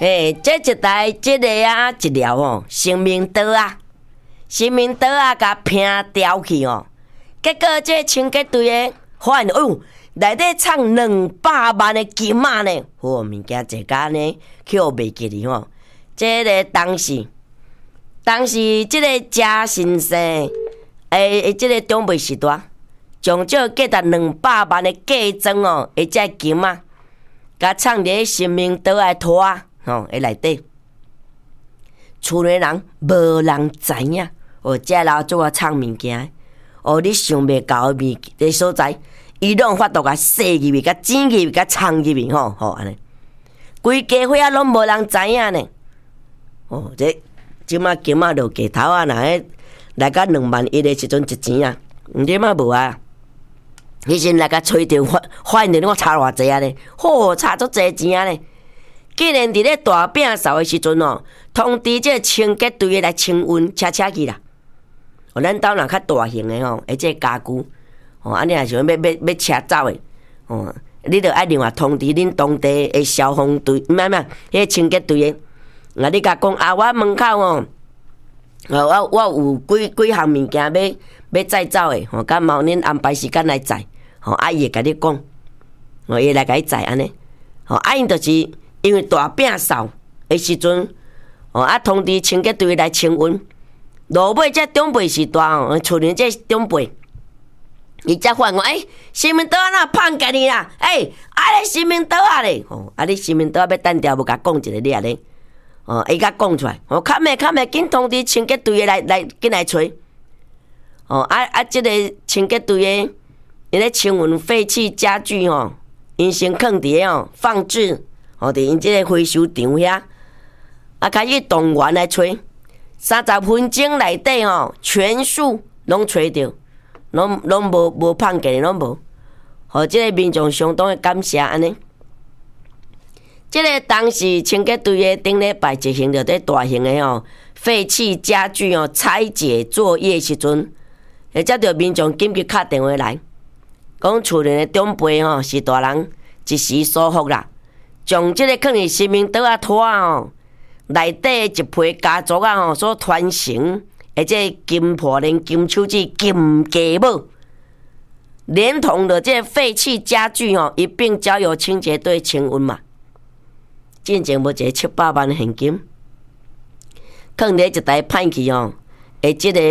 这一台这个一条哦，生命刀啊，生命刀啊，甲拼掉去哦。结果这清洁队的发现，内底藏200万的金仔呢，物件一家呢，去互卖记哩吼。这个当时这个贾先生，这个长辈时代，将这价值200万的嫁妆哦，这金仔，甲藏伫生命刀的拖啊，内底，厝内人无人知影，这老祖啊藏物件，你想袂到的所在。伊拢法度甲洗入去，甲剪入去，甲藏入去安尼，规家伙啊拢无人知影呢。这即马金仔落价头啊，若来到2万1的时阵一钱啊，即马无啊。迄时来甲吹着发现我差偌济啊咧，差足济钱啊咧。竟然伫咧大饼扫的时阵通知这清洁队的来清运车去啦。咱兜若较大型的这家具。安尼也想要车走的，你着爱另外通知恁当地的消防队，迄清洁队的。你甲讲我门口我有几项物件要载走的，敢mau恁安排时间来载，伊会甲你讲，伊会来甲你载安尼，因就是因为大饼扫的时阵，通知清洁队来清运，落尾这长辈时代厝里这长辈。伊才发现生命刀啊，哪放家己啦？你生命刀啊咧！你生命刀要单调，无甲讲一个你啊咧？伊甲讲出来，较咩，紧通知清洁队的来紧来找。这个清洁队的，因咧清运废弃家具因先放伫放置，伫因这个回收场遐，开始动员来找，30分钟内底全数拢找着。拢无放假，拢无，互即个民众相当的感谢安尼。即个当时清洁队的顶礼拜执行着这大型的废弃家具拆解作业时阵，接着民众紧急敲电话来，讲厝内的长辈是大人一时疏忽啦，将即个放伫生命刀拖内底一批家族所传承。这金破链、金手指、金家母，连同的这废弃家具一并交由清洁队清运嘛。进前无一个700万现金，放伫一台歹去这个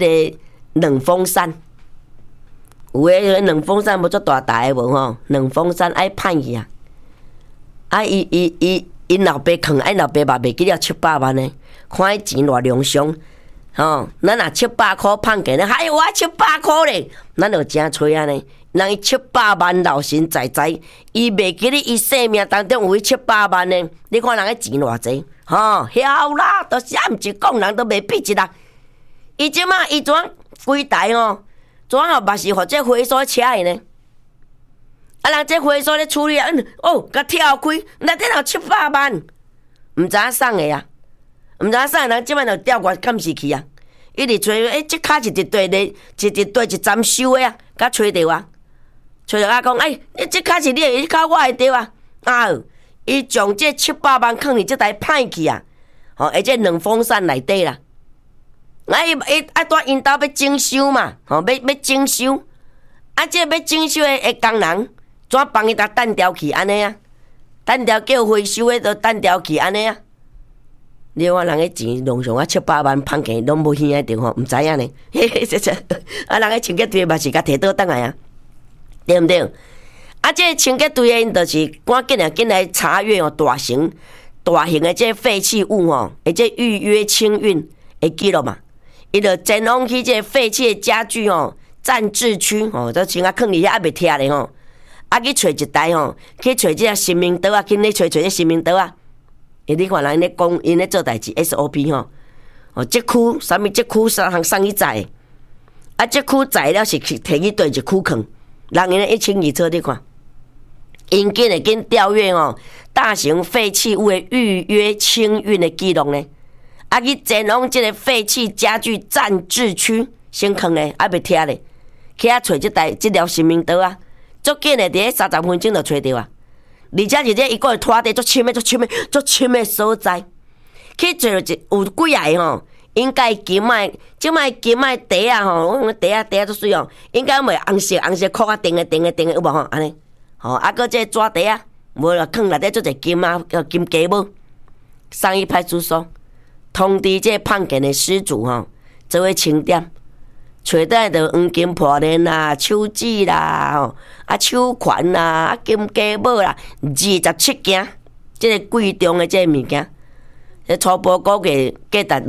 2风扇，有诶2风扇无足大台诶无2风扇爱歹去啊！因老爸囥，老爸嘛袂记了700万呢，看伊钱偌良伤。咱若700块放假呢，还有我700块咧，咱就真吹啊呢。人伊700万老神在在，伊袂记得伊生命当中有700万呢。你看人个钱偌济，晓啦，都是毋是讲人都袂比一啦。伊即马伊怎规台怎嘛是互这回收车的呢？人这回收咧处理甲跳开，内底有700万，毋知影送的啊。毋知影啥人即摆就调我监视去啊！一直找，即卡一直对咧，一站收的啊，甲找着啊，找着讲，你即卡是你的，即卡我的对啊！伊将这700万放伫即台歹去啊！而且2风扇内底啦，伊带因兜要征收嘛，要征收，即要征收的工人怎帮伊甲单调去安尼啊？单调叫回收的都单调去安尼啊？你看人个钱，拢上700万放假，拢无耳的着毋知影呢。人个清洁队嘛是甲摕倒转来啊，对毋对？这个清洁队的因就是赶紧来查阅大型的这废弃物这预约清运的记录嘛。伊就前往去这废弃的家具暂置区都先放伫遐还袂拆咧去找一台去找这生命刀啊，去咧找这生命刀啊。你看人咧讲，因咧做代志 SOP 这区啥物？这区啥项送去载这区载了是摕去对一区囥，人因咧1清二楚，你看，因紧调阅大型废弃物的预约清运的记录呢，去前往这个废弃家具暂置区先囥咧，还袂拆咧，去遐找这条生命刀啊，足紧的，伫30分钟就找着啊。 而且是这伊个会拖地足深的所在，去找着有几啊个吼，应该金仔，即摆金仔茶啊吼，我讲茶足水哦，应该袂红色壳啊，定的有无吼？安尼，吼，啊，搁这纸茶啊，无就囥内底做者金啊，叫金鸡母，送去派出所，通知这判件的失主吼，做伙清点。找到着黄金破链啦、手指啦、吼啊手环啦、啊金鸡母啦，27件，即个贵重的即个物件，这初步估计价值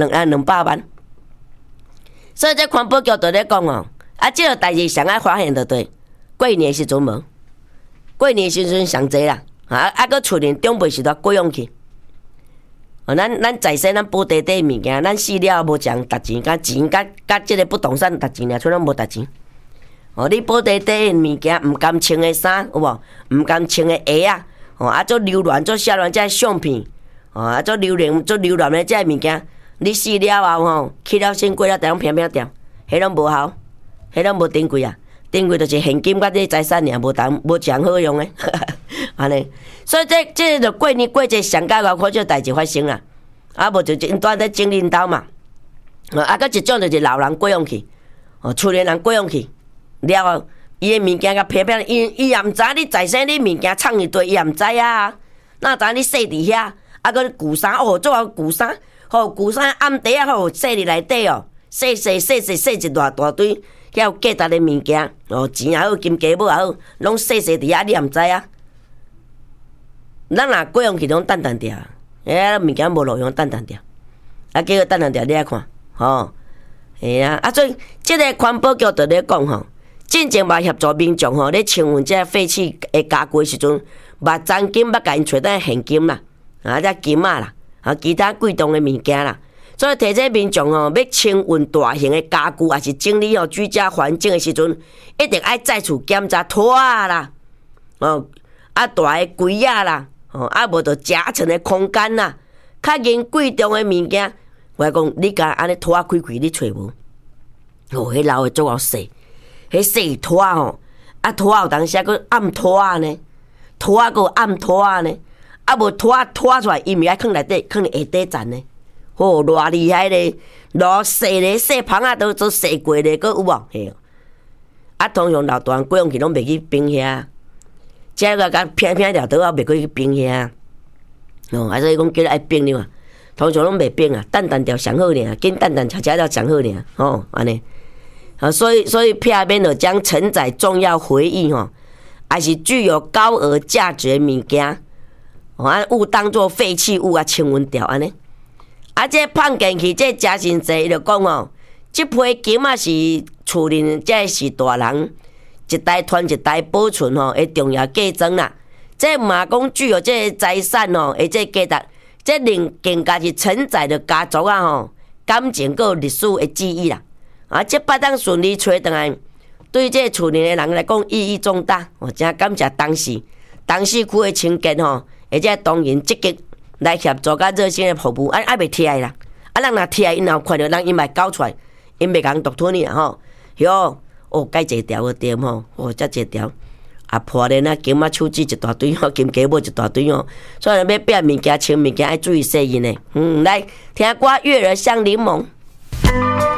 200万。所以这环保局就咧讲哦，啊，即个代志上爱发现着对，过年时阵无，过年时阵上济啦，啊，搁厝里长辈时代过用去。咱在生，咱保地底物件，咱死了无讲值钱，甲即个不动产值钱尔，像咱无值钱。你保地底物件，毋甘穿的衫，有无？毋甘穿的鞋啊，啊，做流乱、做写乱，这相片，啊，做流乱的这物件，你死了后吼，去了身过了，地方偏掉，迄拢无效，迄拢无珍贵啊。珍贵就是现金甲这财产尔，无讲好用诶。安尼，所以这就过年过节上加偌可少代志发生啦，啊无就因住在种领导嘛，啊，搁一种就是老人过用去，厝里人过用去，了后伊的物件甲偏，伊也毋知你在生你物件藏一堆，伊也毋知啊，哪知你踅伫遐，啊搁旧衫哦，做旧衫，吼旧衫暗地啊吼踅伫内底哦，踅一大堆，遐有价值的物件，钱也好，金鸡母也好，拢踅伫遐，你也毋知啊。咱若过用去拢等掉，物件无路用等掉，啊，结果等掉你来看，吼，嘿啊，啊，所以即个环保局就咧讲吼，进前嘛协助民众吼咧清运这废弃的家具的时阵，目张金捌甲因找到现金啦，啊，这金仔啦，啊，其他贵重的物件啦，所以提醒民众吼要清运大型的家具，也是整理居家环境的时阵，一定爱再次检查拖啊啦，啊大的柜啊啦。啊，无着夹层的空间啦，较银贵重的物件，我讲你甲安尼拖开你找无？迄老的做好细，迄细拖吼，啊拖有当时啊佫暗拖呢，拖佫暗拖呢，啊无拖出来，伊毋爱囥内底，囥伫下底站呢，偌厉害咧，偌细咧细芳啊都细过咧，佫有无？嘿，啊通常老大人过用去拢袂去冰遐。这个甲偏了倒啊，袂过去冰遐，啊，所以讲叫爱冰了嘛，通常拢袂冰啊，淡掉上好尔，紧淡吃了上好尔，安尼，所以片面就将承载重要回忆还是具有高额价值的物件，勿当作废弃物啊清运掉安尼，啊，这判件去这诚真济，伊就讲这批金啊是厝里这是大人。一代传一代保存的重要价值啦。这嘛讲具有这财产这价值，这更加是承载着家族感情佮历史的记忆啦。啊，这摆当顺利找回来，对这厝里的人来讲意义重大。真感谢当时区的清洁而且当然积极来协助甲热心的服务，爱袂贴啦。啊，人若贴，因后看到人，因嘛搞出来，因袂共独吞你哟。改一条个店遮一条，啊破链啊，金啊手指一大堆金鸡母一大堆所以要变物件、清物件，爱注意细因的。来听歌，月儿香柠檬。